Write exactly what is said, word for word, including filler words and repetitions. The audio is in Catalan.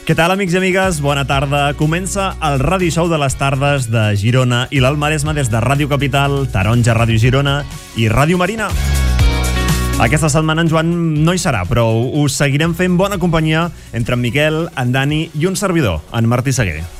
Què tal, amics i amigues? Bona tarda. Comença el Ràdio Show de les tardes de Girona i l'Alt Maresme des de Ràdio Capital, Taronja Ràdio Girona i Ràdio Marina. Aquesta setmana en Joan no hi serà, però us seguirem fent bona companyia entre en Miquel, en Dani i un servidor, en Martí Seguer.